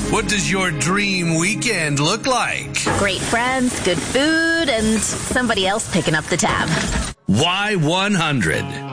What does your dream weekend look like? Great friends, good food, and somebody else picking up the tab. Y100.